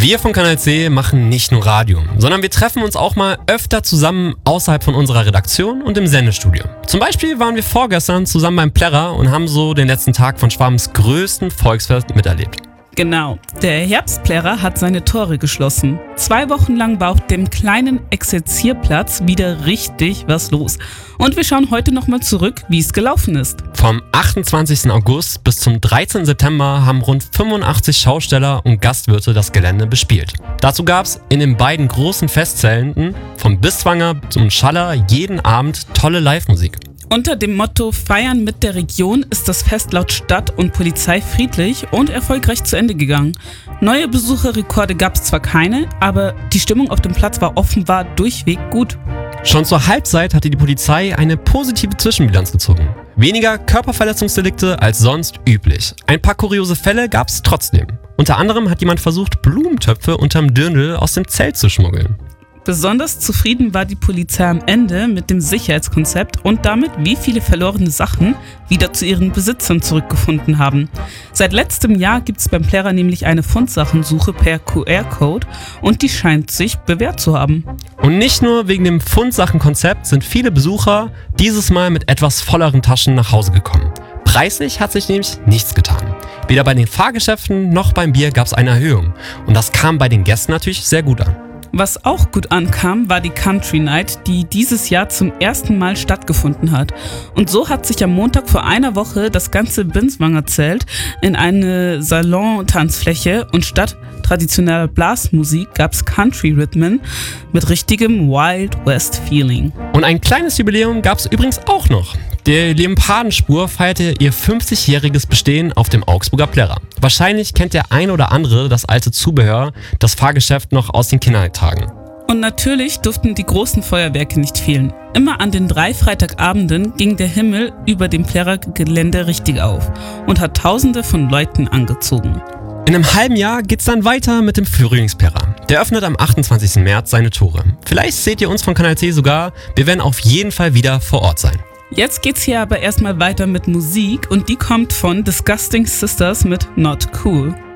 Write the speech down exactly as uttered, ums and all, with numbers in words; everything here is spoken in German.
Wir von Kanal C machen nicht nur Radio, sondern wir treffen uns auch mal öfter zusammen außerhalb von unserer Redaktion und im Sendestudio. Zum Beispiel waren wir vorgestern zusammen beim Plärrer und haben so den letzten Tag von Schwabens größten Volksfest miterlebt. Genau, der Herbstplärrer hat seine Tore geschlossen. Zwei Wochen lang war auf dem kleinen Exerzierplatz wieder richtig was los. Und wir schauen heute nochmal zurück, wie es gelaufen ist. Vom achtundzwanzigsten August bis zum dreizehnten September haben rund fünfundachtzig Schausteller und Gastwirte das Gelände bespielt. Dazu gab es in den beiden großen Festzelten vom Biswanger zum Schaller jeden Abend tolle Live-Musik. Unter dem Motto Feiern mit der Region ist das Fest laut Stadt und Polizei friedlich und erfolgreich zu Ende gegangen. Neue Besucherrekorde gab es zwar keine, aber die Stimmung auf dem Platz war offenbar durchweg gut. Schon zur Halbzeit hatte die Polizei eine positive Zwischenbilanz gezogen. Weniger Körperverletzungsdelikte als sonst üblich. Ein paar kuriose Fälle gab es trotzdem. Unter anderem hat jemand versucht, Blumentöpfe unterm Dirndl aus dem Zelt zu schmuggeln. Besonders zufrieden war die Polizei am Ende mit dem Sicherheitskonzept und damit, wie viele verlorene Sachen wieder zu ihren Besitzern zurückgefunden haben. Seit letztem Jahr gibt es beim Plärrer nämlich eine Fundsachensuche per Q R-Code und die scheint sich bewährt zu haben. Und nicht nur wegen dem Fundsachenkonzept sind viele Besucher dieses Mal mit etwas volleren Taschen nach Hause gekommen. Preislich hat sich nämlich nichts getan. Weder bei den Fahrgeschäften noch beim Bier gab es eine Erhöhung. Und das kam bei den Gästen natürlich sehr gut an. Was auch gut ankam, war die Country Night, die dieses Jahr zum ersten Mal stattgefunden hat. Und so hat sich am Montag vor einer Woche das ganze Binswanger Zelt in eine Salon-Tanzfläche und statt traditioneller Blasmusik gab's Country-Rhythmen mit richtigem Wild West Feeling. Und ein kleines Jubiläum gab's übrigens auch noch. Die Leopardenspur feierte ihr fünfzigjähriges Bestehen auf dem Augsburger Plärrer. Wahrscheinlich kennt der ein oder andere das alte Zubehör, das Fahrgeschäft noch aus den Kindertagen. Und natürlich durften die großen Feuerwerke nicht fehlen. Immer an den drei Freitagabenden ging der Himmel über dem Plärrer-Gelände richtig auf und hat Tausende von Leuten angezogen. In einem halben Jahr geht's dann weiter mit dem Frühlingsplärrer. Der öffnet am achtundzwanzigsten März seine Tore. Vielleicht seht ihr uns von Kanal C sogar. Wir werden auf jeden Fall wieder vor Ort sein. Jetzt geht's hier aber erstmal weiter mit Musik und die kommt von Disgusting Sisters mit Not Cool.